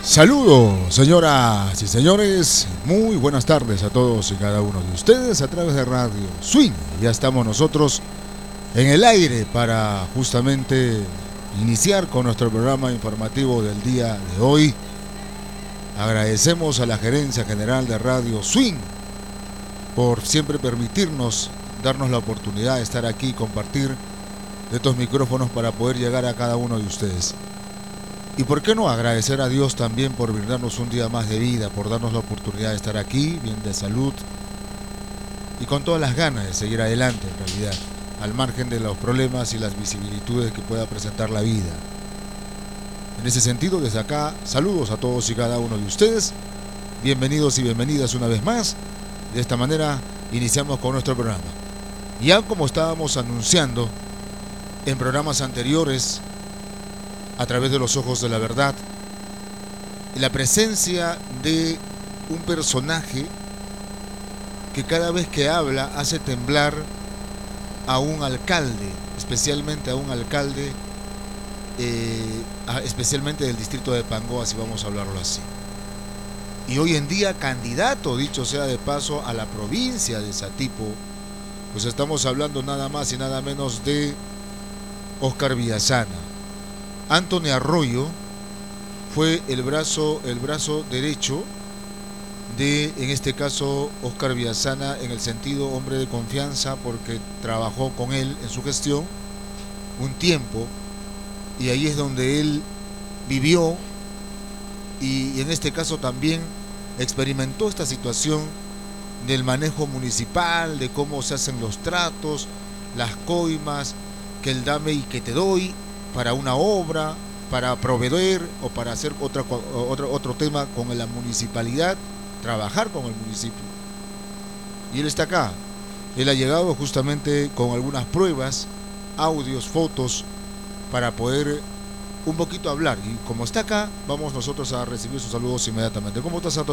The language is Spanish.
Saludos, señoras y señores, muy buenas tardes a todos y cada uno de ustedes a través de Radio Swing. Ya estamos nosotros en el aire para justamente iniciar con nuestro programa informativo del día de hoy. Agradecemos a la Gerencia General de Radio Swing por siempre permitirnos, darnos la oportunidad de estar aquí y compartir de estos micrófonos para poder llegar a cada uno de ustedes. Y por qué no agradecer a Dios también por brindarnos un día más de vida, por darnos la oportunidad de estar aquí, bien de salud y con todas las ganas de seguir adelante en realidad, al margen de los problemas y las vicisitudes que pueda presentar la vida. En ese sentido, desde acá, saludos a todos y cada uno de ustedes, bienvenidos y bienvenidas una vez más. De esta manera iniciamos con nuestro programa. Ya como estábamos anunciando en programas anteriores, a través de los ojos de la verdad, la presencia de un personaje que cada vez que habla hace temblar a un alcalde, especialmente a un alcalde, especialmente del distrito de Pangoa, si vamos a hablarlo así. Y hoy en día candidato, dicho sea de paso, a la provincia de Satipo, pues estamos hablando nada más y nada menos de Óscar Villasana. Anthony Arroyo fue el brazo derecho de, en este caso, Óscar Villasana, en el sentido hombre de confianza, porque trabajó con él en su gestión un tiempo, y ahí es donde él vivió y en este caso también experimentó esta situación del manejo municipal, de cómo se hacen los tratos, las coimas, que el dame y que te doy, para una obra, para proveer o para hacer otro tema con la municipalidad, trabajar con el municipio. Y él está acá. Él ha llegado justamente con algunas pruebas, audios, fotos, para poder un poquito hablar. Y como está acá, vamos nosotros a recibir sus saludos inmediatamente. ¿Cómo estás, Antonio?